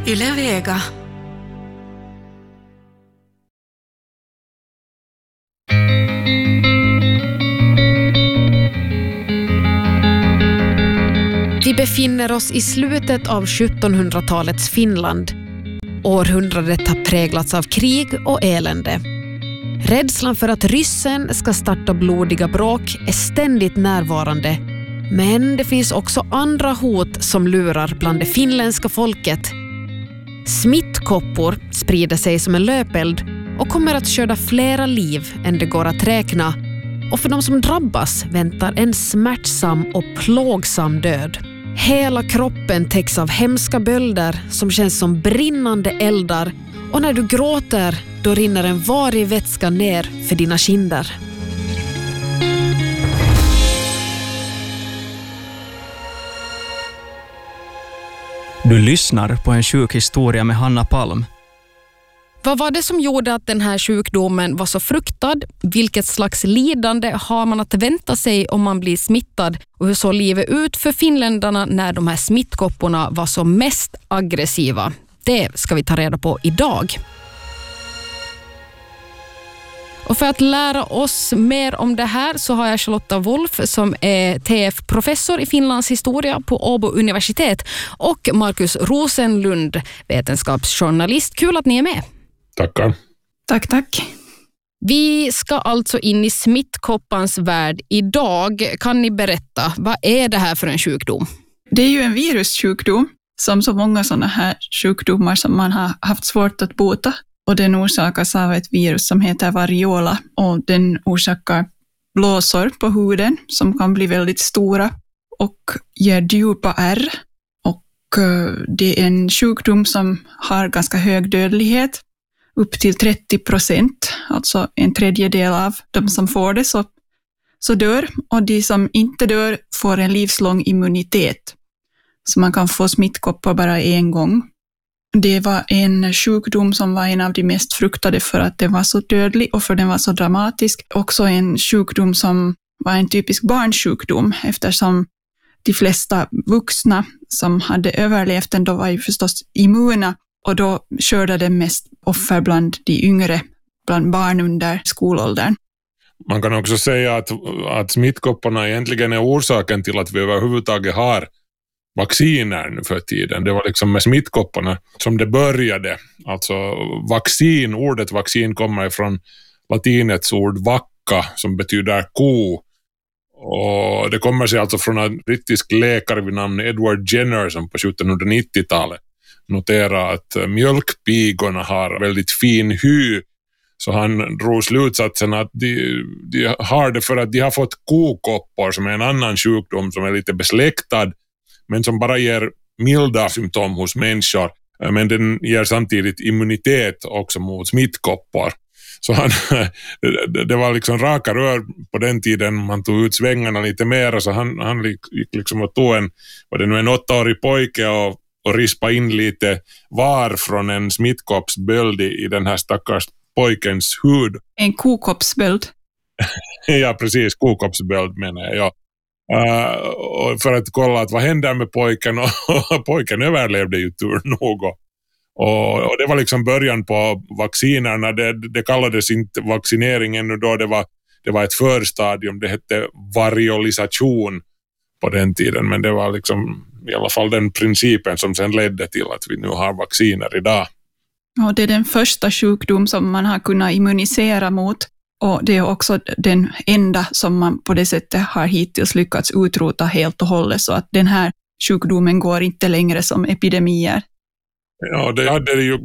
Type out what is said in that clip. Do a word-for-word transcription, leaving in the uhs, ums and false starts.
Yle Vega. Vi befinner oss i slutet av sjuttonhundratalets Finland. Århundradet har präglats av krig och elände. Rädslan för att ryssen ska starta blodiga bråk är ständigt närvarande. Men det finns också andra hot som lurar bland det finländska folket. Smittkoppor sprider sig som en löpeld och kommer att skörda flera liv än det går att räkna. Och för de som drabbas väntar en smärtsam och plågsam död. Hela kroppen täcks av hemska bölder som känns som brinnande eldar, och när du gråter då rinner en varig vätska ner för dina kinder. Du lyssnar på en sjuk historia med Hanna Palm. Vad var det som gjorde att den här sjukdomen var så fruktad? Vilket slags lidande har man att vänta sig om man blir smittad? Och hur såg livet ut för finländarna när de här smittkopporna var så mest aggressiva? Det ska vi ta reda på idag. Och för att lära oss mer om det här så har jag Charlotta Wolf som är T F-professor i Finlands historia på Åbo universitet och Markus Rosenlund, vetenskapsjournalist. Kul att ni är med. Tackar. Tack, tack. Vi ska alltså in i smittkoppans värld idag. Kan ni berätta, vad är det här för en sjukdom? Det är ju en virussjukdom, som så många sådana här sjukdomar som man har haft svårt att bota. Och den orsakas av ett virus som heter variola, och den orsakar blåsor på huden som kan bli väldigt stora och ger djupa ärr. Och det är en sjukdom som har ganska hög dödlighet, upp till trettio procent, alltså en tredjedel av de som får det så, så dör. Och de som inte dör får en livslång immunitet, så man kan få smittkoppor bara en gång. Det var en sjukdom som var en av de mest fruktade för att den var så dödlig och för den var så dramatisk. Också en sjukdom som var en typisk barnsjukdom, eftersom de flesta vuxna som hade överlevt den då var ju förstås immuna, och då skördade mest offer bland de yngre, bland barn under skolåldern. Man kan också säga att, att smittkopporna egentligen är orsaken till att vi överhuvudtaget har vacciner nu för tiden. Det var liksom med smittkopporna som det började. Alltså vaccin, ordet vaccin kommer från latinets ord vacca som betyder ko. Och det kommer sig alltså från en brittisk läkare vid namn Edward Jenner som på sjuttonhundranittiotalet noterade att mjölkpigorna har väldigt fin hy. Så han drog slutsatsen att de, de har det för att de har fått kokoppor som är en annan sjukdom som är lite besläktad, men som bara ger milda symptom hos människor. Men den ger samtidigt immunitet också mot smittkoppor. Så han, det, det var liksom raka rör på den tiden. Man tog ut svängarna lite mer. Så han, han gick liksom och tog en, var det nu en åttaårig pojke och, och rispa in lite var från en smittkoppsböld i, i den här stackars pojkens hud. En kokoppsböld? Ja, precis. Kokoppsböld menar jag, ja. Uh, och för att kolla att vad händer med pojken, och pojken överlevde ju tur nog, och, och det var liksom början på vaccinerna. Det, det kallades inte vaccinering ännu då, det var, det var ett förstadium, det hette variolisation på den tiden, men det var liksom i alla fall den principen som sen ledde till att vi nu har vacciner idag. Och det är den första sjukdom som man har kunnat immunisera mot. Och det är också den enda som man på det sättet har hittills lyckats utrota helt och hållet, så att den här sjukdomen går inte längre som epidemier. Ja, det hade det ju